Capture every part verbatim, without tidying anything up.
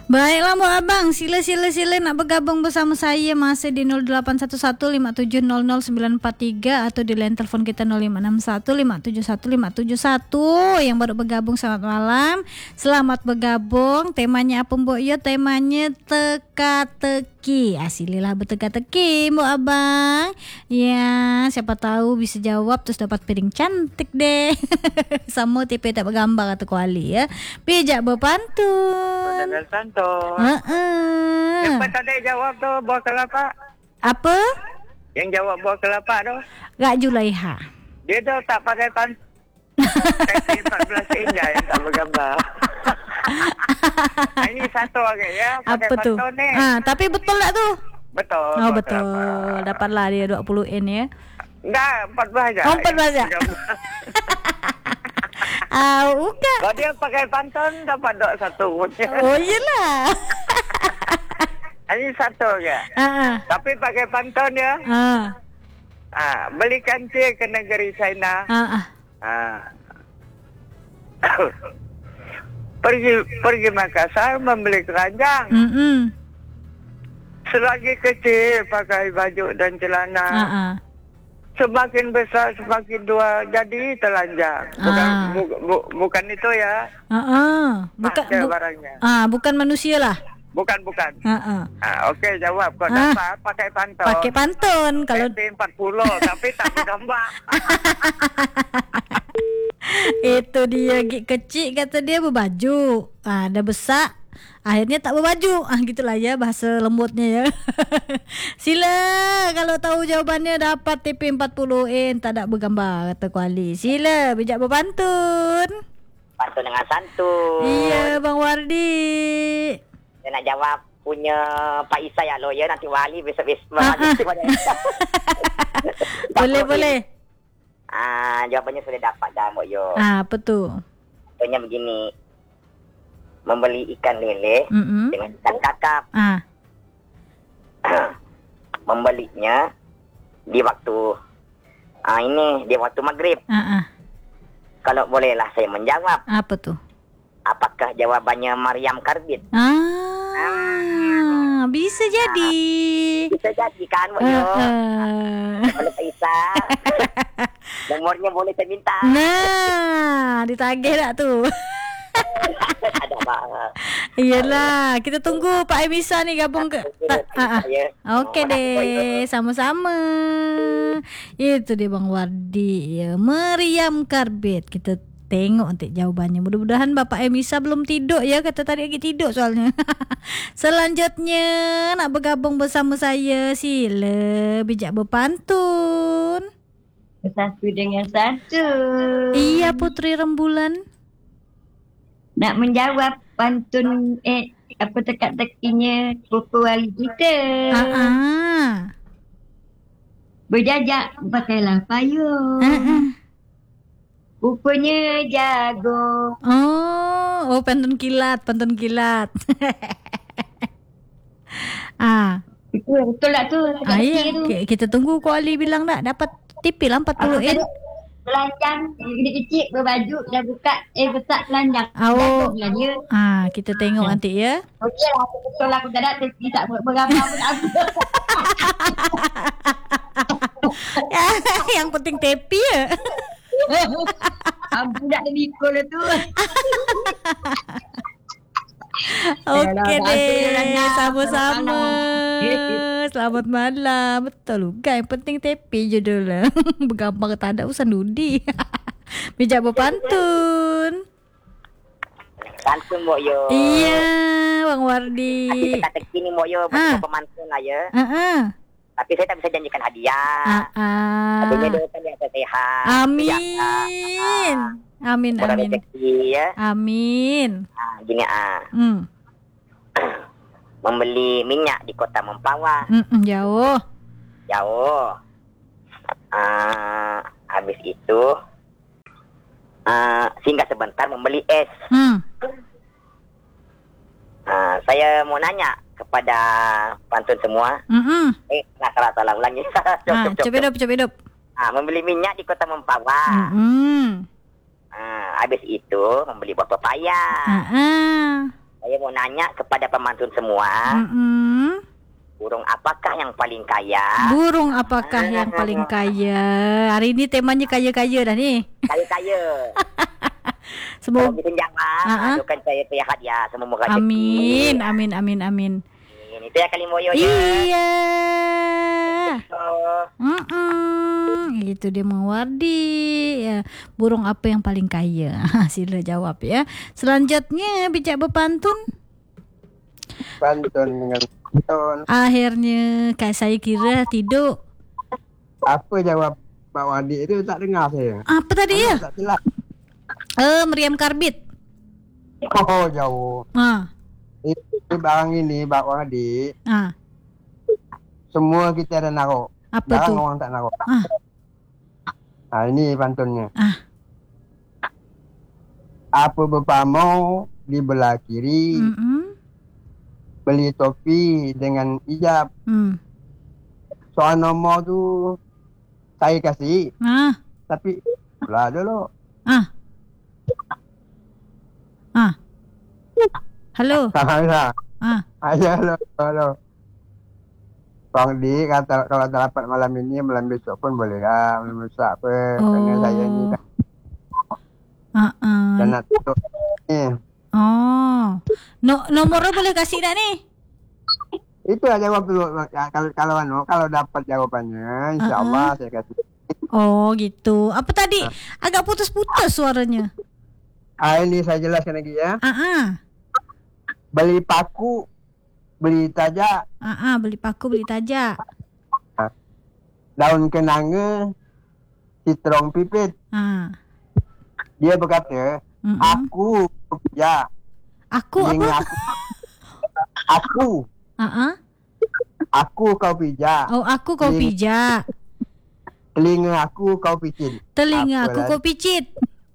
Baiklah Bu Abang, sila-sila-sila nak bergabung bersama saya masih di nol lapan satu satu lima tujuh nol nol sembilan empat tiga atau di line telefon kita nol lima enam satu lima tujuh satu lima tujuh satu. Yang baru bergabung selamat malam. Selamat bergabung. Temanya apa Mbok Yo? Temanya teka-teki. Asililah berteka-teki Bu Abang. Ya, siapa tahu bisa jawab terus dapat piring cantik deh. Sama T P tak bergambar atau kuali ya. Bijak berpantun. Dengan Santo. Uh-uh. Yang tadi jawab tu buah kelapa. Apa? Yang jawab buah kelapa tu. Gak Julaiha. Dia tu tak pakai pantun. Tapi empat belas indah yang tak bergambar. Ini satu lagi ya. Pakai Apa tu? pantun ni. Ha, tapi betul tak tu? Betul. Oh buah betul. kelapa. Dapatlah dia dua puluh N ya. Enggak, empat belas aja. Oh, empat belas aja. Ah, bukan. Kalau dia pakai pantun dapat dua satu. Oh iyalah. Ini satu je. Ha. Tapi pakai pantun ya. Ha. Ah, belikan cie ke negeri China. Ha. Ah. pergi pergi Makassar membeli keranjang. Hmm. Selagi kecil pakai baju dan celana. Ha. Semakin besar semakin tua jadi telanjang. Bukan Ah. bu, bu, bukan itu ya. Ha. Bukan Ada bu- barangnya. Ah, bukan manusia lah. Bukan bukan. Ha. Ah, okey jawab kau Ah. dapat pakai pantun. Pakai pantun kalau P empat puluh tapi tak bergambar. itu dia gig kecil kata dia berbaju. Ah, dah besar akhirnya tak berbaju. Ah gitulah ya bahasa lembutnya ya. Sila kalau tahu jawabannya dapat T P empat puluh N tak ada bergambar kata Kuali. Sila bijak berpantun. Pantun dengan santun. Iya Bang Wardi. Saya nak jawab punya Pak Isa ya lawyer nanti wali besok-besok. Ah, ah. Boleh boleh. Ah, jawapannya sudah dapat dah Mbok Yo. Ah apa tu? Contohnya begini. Membeli ikan lele Mm-mm. dengan ikan kakap. Ah. Membelinya di waktu ah ini di waktu maghrib. Ah, ah. Kalau bolehlah saya menjawab. Apa tu? Apakah jawabannya Maryam Karbit? Ah, bisa jadi. Bisa jadi kan Mbok Yo. Uh, Boleh Pak Isa. Nomornya boleh saya minta. Nah, ditagih tak tu? Ada banget. Iyalah, kita tunggu Pak Emisa ni gabung ke. Ah, ah, ah. Okey deh, sama-sama. Itu dia Bang Wardi. Ya, Meriam Karbit. Kita tengok nanti jawabannya. Mudah-mudahan Bapak Emisa belum tidur ya. Kata tadi lagi tidur soalnya. Selanjutnya nak bergabung bersama saya. Sila bijak berpantun. Satu dengan satu. Iya Putri Rembulan. Nak menjawab pantun eh apa teka-tekinya buku wali kita. Ah, ah. Berjajak pakailah payung. Ah, ah. Rupanya jago. Oh, oh pantun kilat, pantun kilat. ah. Betul, betul tak tu? Ah, Teka-teki ya. tu. K- kita tunggu Kuali bilang tak dapat T P lah empat puluh N. Telanjang, dia kecil berbaju dah buka eh besar telanjang. Oh. Jago lah dia. Ah, kita tengok nanti ya. Okey lah, aku betul lah aku tak ada tapi tak ber- bergambar pun apa. Yang penting T P ya. Aku tak ada mikul lah tu. Okey Yalah, deh, dah, sama-sama. selamat Selamat malam. Betul juga, yang penting T P je dulu lah. Bergambar tak ada urusan Nudi. Bijak berpantun. Santun Mbok Yo. Iya, Bang Wardi. Nanti teka-teki ni Mbok Yo Ah. betul pemantun lah ya. Ah, ah. Tapi saya tak bisa janjikan Ah, hadiah. ah. Tentunya doakan dia akan sehat. Amin. Amin, Murah amin. rezeki ya. Amin. Ah, gini ah. Hmm. Membeli minyak di kota Mempawah. Mm-mm, jauh. Jauh. Ah, habis itu ah, singgah sebentar membeli es. Hmm. Ah, saya mau nanya kepada pantun semua. Mm-mm. Eh, nak salah salah ulangi. Ah, coba hidup, coba hidup. Ah, membeli minyak di kota Mempawah. Mm-mm. Ah, habis itu membeli buah pepaya. Ah, ah. Saya mau nanya kepada pemantun semua. Mm-mm. Burung apakah yang paling kaya? Burung apakah yang paling kaya? Hari ini temanya kaya-kaya dah ni. Kaya-kaya. Kalau Semoga kita jawab, Ha-ha. adukan saya punya hadiah. Semoga rezeki. amin, amin, amin, amin. Ini itu ya Kalimoyo ya. Iya. Oh. Mm-mm. Itu dia Mawardi. Ya, burung apa yang paling kaya? Sila jawab ya. Selanjutnya bijak berpantun. Pantun dengan pantun. Akhirnya Kak saya kira tidur. Apa jawab Pak Wadi itu tak dengar saya. Apa tadi ya? Tak silap. Eh, meriam karbit. Oh, jauh. Ha. Ini barang ini Pak Wadi, Ha. semua kita ada narok. Apa Jarang tu? orang tak narok. Ah. Ha, ini pantunnya. Ah. Apa berpamau di belah kiri, Mm-mm. beli topi dengan hijab. Hmm. Soal nombor tu saya kasih, Ah. tapi belah dulu. Ah. Ah. Halo. Sama-sama. Ah. Ayo, halo, halo. Bang Di kata kalau tak dapat malam ini, malam besok pun boleh lah. Malam besok apa. Oh. Kerana saya ni dah Ah. ah. dah nak tutup ni. Oh. No, nomornya boleh kasih dah ni? Itu lah jawab dulu. Kalau kalau anu, kalau dapat jawapannya, insyaAllah saya kasih. Oh, gitu. Apa tadi? Agak putus-putus suaranya. Ah, ini saya jelaskan lagi ya. Ah, ah. Beli paku, beli tajak, Ah, ah, beli paku, beli tajak. daun kenanga, citrong pipit. Ah. Dia berkata, Mm-mm. aku ya, Aku telinga apa? aku, aku, Ah, ah. aku kau pijak, Oh, aku kau Telinga- pijak. telinga aku kau picit. Telinga aku Apalah. kau picit.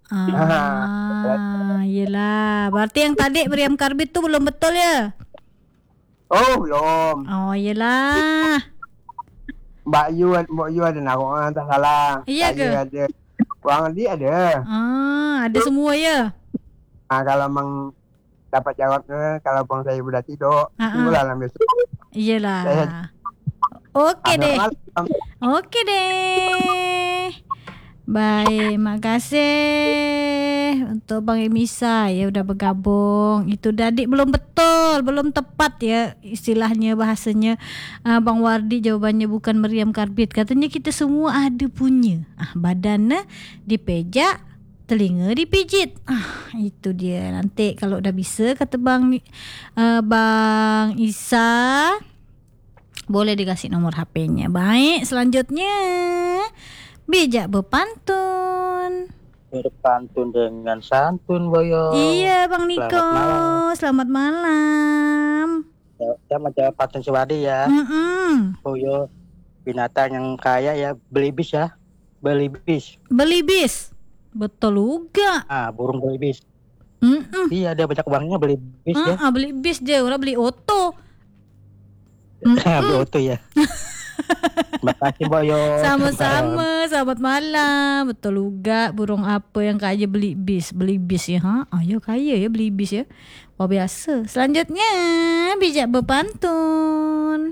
Ah, yelah. Berarti yang tadi meriam karbit tu belum betul ya? Oh, belum. Oh, yelah. Mbak Yu, Mbak Yu ada narok ah, tak salah. Iya ke? Saya ada. Orang dia ada. Ah, ada semua ya? Ah, kalau memang dapat jawabnya, kalau bang saya sudah tidur, Ah, ah. tunggulah lah besok. Iyalah. Saya- Okey Ada deh. malam. Okey deh. Baik, makasih untuk Bang Emisa ya udah bergabung. Itu tadi belum betul, belum tepat ya istilahnya bahasanya. Uh, Bang Wardi jawabannya bukan meriam karbit. Katanya kita semua ada punya. Ah, badannya dipejak, telinga dipijit. Ah, itu dia. Nanti kalau udah bisa kata Bang uh, Bang Isa boleh dikasih nomor H P-nya. Baik, selanjutnya bijak berpantun. Berpantun dengan santun, Boyo. Iya, Bang Niko. Selamat Selamat malam. malam. Saya menjawab pantun Sewadi ya. Mm-mm. Boyo, binatang yang kaya ya, belibis ya. Belibis. Beli bis. Betul juga. Ah, burung belibis. Mm-mm. Iya, dia banyak uangnya belibis ya. Ah, ah, beli bis dia, orang beli oto. Beli oto ya. Terima kasih, Boyo. Sama-sama, selamat malam. Betul juga, burung apa yang kaya beli bis? Beli bis ya, ha? Ah, ya kaya ya beli bis ya. Wah, biasa. Selanjutnya, bijak berpantun.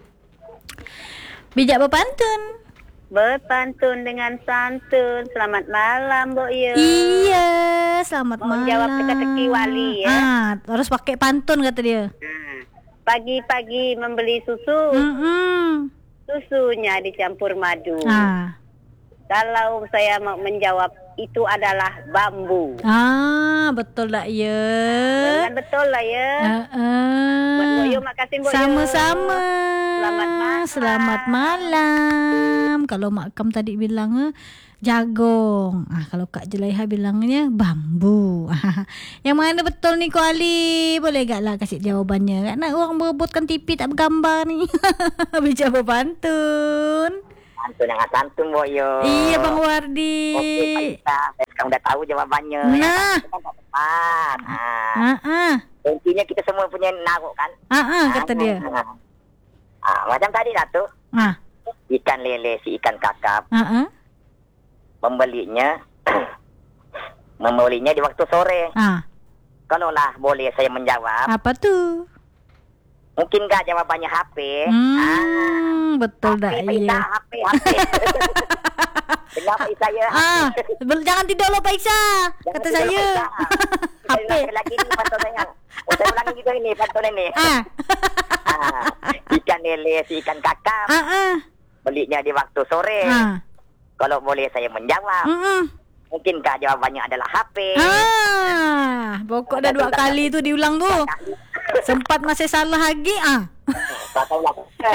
Bijak berpantun. Berpantun dengan santun. Selamat malam, Mbok Yu. Iya, selamat Mau malam. jawab teka-teki wali ya. Ah, harus pakai pantun kata dia. Hmm. Pagi-pagi membeli susu, Mm-mm. susunya dicampur madu. Ah. Kalau saya mau menjawab itu adalah bambu. Ah, betul tak ya? Dengan betul lah ya. Ah, ah. Buat Mbok Yu, makasih Mbok Yu. Sama-sama. Selamat malam. Selamat malam. Kalau Mak Kam tadi bilang eh, jagong. Ah, kalau Kak Julaiha bilangnya bambu. Yang mana betul ni Ko Ali? Boleh gak lah kasih jawabannya? Kan nak orang berebutkan T V tak bergambar ni. Bijak berpantun. Santun dengan santun, Boyo. Iya Bang Wardi. Okey, Pak Isa. Saya sekarang dah tahu jawabannya. Nah. Yang tak tepat. Ah. Ah, ah. Intinya kita semua punya narok kan. Ah, ah, kata dia. Ah, macam tadi dah tu. Ah, Ikan lele si ikan kakap. ah, ah. Membelinya membelinya di waktu sore. Ah. kalaulah boleh saya menjawab, Apa tu? mungkin enggak jawabannya H P. Hmm, Ah, betul H P, dah Pak Isa, iya. H P, H P. Dengar Pak Isa ya. Ah, bel- jangan tidur lo Pak Isa. Jangan Kata tidur, saya. Pak Isa. H Saya P. ulangi lagi ni pantun saya. Oh, saya ulangi juga ini pantun ini. Ah. Ah, ikan lele si ikan kakap. Ah ah. Belinya di waktu sore. Ah. Kalau boleh saya menjawab, Mm-mm. mungkinkah jawabannya adalah H P? Ah, pokok dah dua kali tu diulang tu. Sempat masih salah lagi ah. Tak tahulah.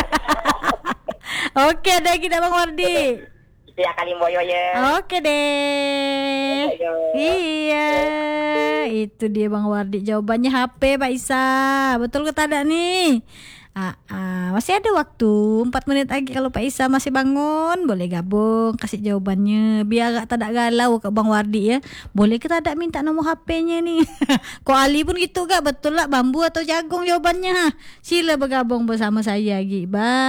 Okey dah kita Bang Wardi. Itu yang kali boyo ya. Okey deh. Boyo. Iya. Itu dia Bang Wardi jawabannya H P Pak Isa. Betul ke tak ada nih? Ah, ah, masih ada waktu empat menit lagi. Kalau Pak Isa masih bangun, boleh gabung kasih jawabannya biar agak tak ada galau kat Bang Wardi ya. Boleh ke tak ada minta nombor H P-nya ni? Ko Ali pun gitu gak? Betul lah bambu atau jagung jawabannya ha? Sila bergabung bersama saya lagi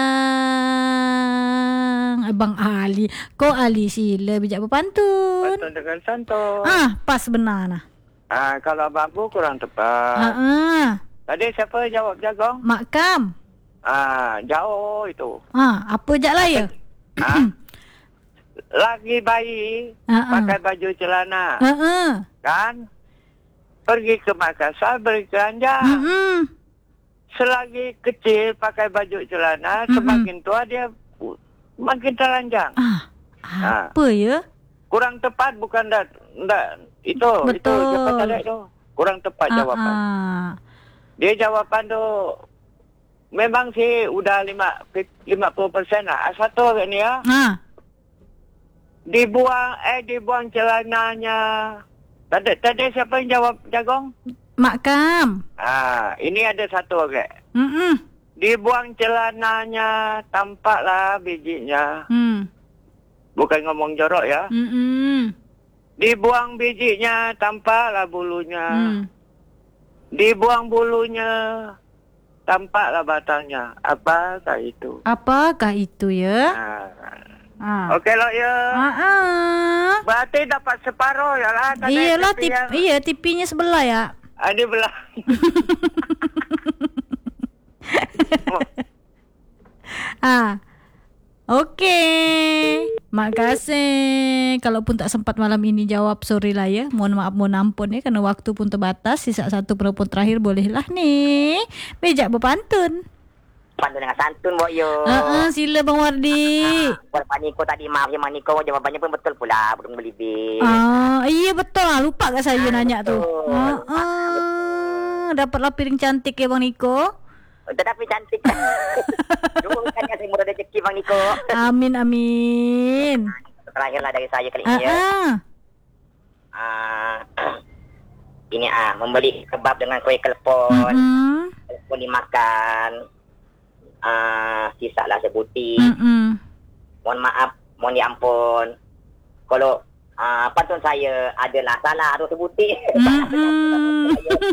Bang Abang Ali. Ko Ali sila bijak berpantun. Betul dengan santun. Ah, pas benar nah. Ah, kalau bambu kurang tepat. Ah, ah. Tadi siapa jawab jagong? Mak Kam. Ah, jauh itu. Ah, apa jak lah ya? Ah, lagi bayi Ah, ah. pakai baju celana, Ha ah. kan? Pergi ke Makassar beri keranjang. Hmm. Selagi kecil pakai baju celana, Mm-mm. semakin tua dia uh, makin telanjang. Ah. Ah. Apa ya? Kurang tepat bukan dah, dah itu itu Betul. siapa tadi itu? Kurang tepat Ah, jawapan. ah. Dia jawapan tu memang sih udah lima lima puluh persen lah. Satu ni ya. Ah. Dibuang eh dibuang celananya. Tadi tadi siapa yang jawab jagong? Mak Kam. Ah, ini ada satu ke. Hmm. Dibuang celananya, tampaklah bijinya. Hmm. Bukan ngomong jorok ya. Hmm. Dibuang bijinya, tampaklah bulunya. Hmm. Dibuang bulunya, tampaklah batangnya. Apakah itu? Apakah itu ya? Ah. Ah. Okey lah ya. Ah. ah. Berarti dapat separuh ya lah. Tadi Iyalah T V tip, yang- iya tipinya sebelah ya. Ada belah. Ah. Okey. Makasih. Kalaupun tak sempat malam ini jawab, sorry lah ya. Mohon maaf, mohon ampun ya. Kerana waktu pun terbatas. Sisa satu penelpon terakhir bolehlah nih. Bejak berpantun. Pantun dengan santun, Boyo. Uh-uh, sila Bang Wardi. Buat Pak Niko tadi, maaf ya Mak Niko, jawabannya pun betul pula. Belum belibet. Ah, iya betul lah. Lupa kat saya Ah, nanya tu. betul. Ah, ah. Dapatlah piring cantik ya Bang Niko. Tetapi cantik. Doakan ya saya murah rezeki Bang Niko. Amin, amin. Terakhirlah dari saya kali Ah, ini ya. ah. Ah, ini ah, membeli kebab dengan kuih kelepon. Mm-mm. Kelepon dimakan. Ah, sisa lah sebuti. Mm-mm. Mohon maaf, mohon diampun. Kalau ah, pantun saya adalah salah atau sebuti. Mm-mm.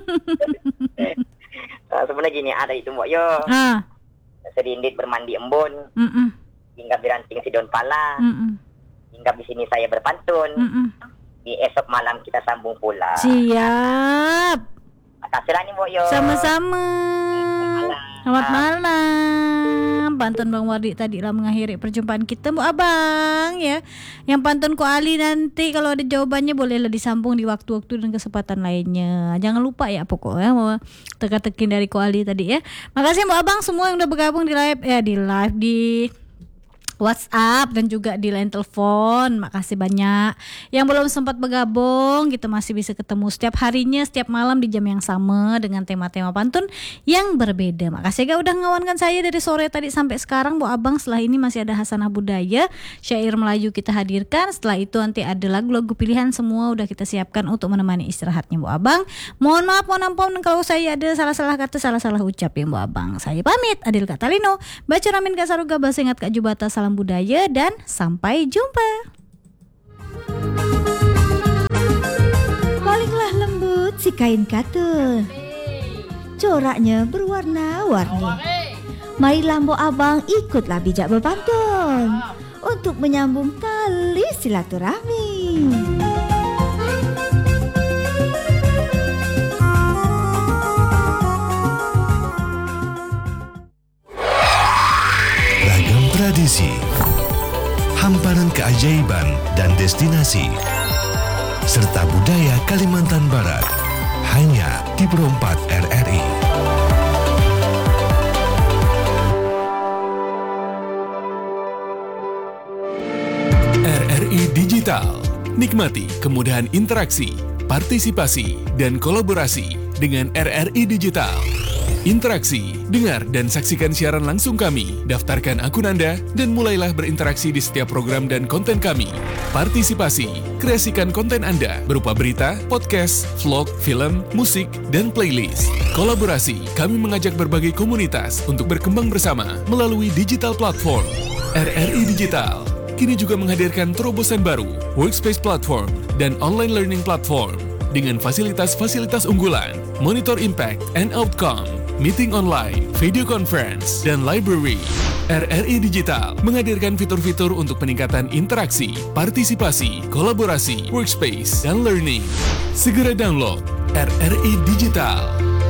Ah, sebenarnya gini, ada itu Mbok Yo. Ah. Serindit bermandi embun, Mm-mm. hinggap di ranting si daun pala, Mm-mm. hinggap di sini saya berpantun. Mm-mm. Di esok malam kita sambung pula. Siap. Makasih lah nih Mbok Yo. Sama-sama. malam. Selamat malam. Pantun Bang Wardi tadi lah mengakhiri perjumpaan kita Bu Abang ya. Yang pantun Ko Ali nanti kalau ada jawabannya bolehlah disambung di waktu-waktu dan kesempatan lainnya. Jangan lupa ya pokoknya mau teka-tekin dari Ko Ali tadi ya. Makasih Bu Abang semua yang udah bergabung di live ya di live di WhatsApp dan juga di line telepon. Makasih banyak. Yang belum sempat bergabung, kita masih bisa ketemu setiap harinya, setiap malam di jam yang sama dengan tema-tema pantun yang berbeda. Makasih gak udah ngawankan saya dari sore tadi sampai sekarang Bu Abang. Setelah ini masih ada Hasanah Budaya, syair Melayu kita hadirkan. Setelah itu nanti ada lagu-lagu pilihan semua udah kita siapkan untuk menemani istirahatnya Bu Abang. Mohon maaf, mohon ampun kalau saya ada salah-salah kata, salah-salah ucap ya Bu Abang. Saya pamit, Adil Katalino, baca Ramin Kak Saruga, bahasa ingat Kak Jubata, salam budaya dan sampai jumpa. Palinglah lembut si kain katun, coraknya berwarna-warni. Marilah Mbok Abang ikutlah bijak berpantun untuk menyambung tali silaturahmi. keajaiban dan destinasi, serta budaya Kalimantan Barat, hanya di Pro empat R R I. R R I Digital. Nikmati kemudahan interaksi, partisipasi, dan kolaborasi dengan R R I Digital. Interaksi, dengar dan saksikan siaran langsung kami, daftarkan akun Anda, dan mulailah berinteraksi di setiap program dan konten kami. Partisipasi, kreasikan konten Anda berupa berita, podcast, vlog, film, musik, dan playlist. Kolaborasi, kami mengajak berbagai komunitas untuk berkembang bersama melalui digital platform. R R I Digital kini juga menghadirkan terobosan baru, workspace platform, dan online learning platform dengan fasilitas-fasilitas unggulan, monitor impact and outcome, meeting online, video conference, dan library. R R I Digital menghadirkan fitur-fitur untuk peningkatan interaksi, partisipasi, kolaborasi, workspace, dan learning. Segera download R R I Digital.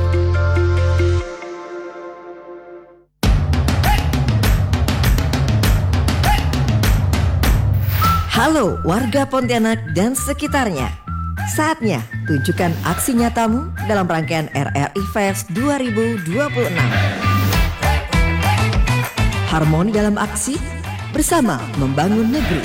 Halo warga Pontianak dan sekitarnya. Saatnya tunjukkan aksi nyatamu dalam rangkaian R R I Fest dua ribu dua puluh enam. Harmoni dalam aksi, bersama membangun negeri.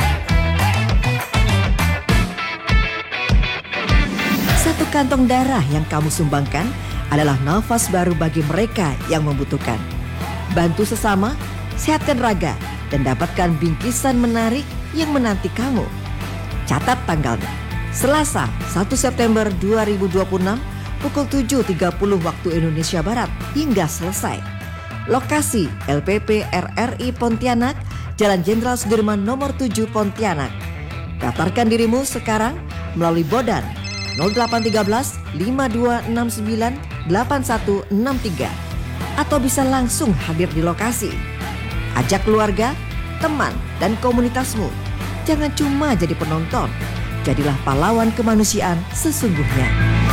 Satu kantong darah yang kamu sumbangkan adalah nafas baru bagi mereka yang membutuhkan. Bantu sesama, sehatkan raga, dan dapatkan bingkisan menarik yang menanti kamu. Catat tanggalnya, Selasa satu September dua ribu dua puluh enam pukul tujuh tiga puluh waktu Indonesia Barat hingga selesai. Lokasi L P P R R I Pontianak, Jalan Jenderal Sudirman nomor tujuh Pontianak. Daftarkan dirimu sekarang melalui Bodan nol delapan satu tiga lima dua enam sembilan delapan satu enam tiga atau bisa langsung hadir di lokasi. Ajak keluarga, teman, dan komunitasmu. Jangan cuma jadi penonton, jadilah pahlawan kemanusiaan sesungguhnya.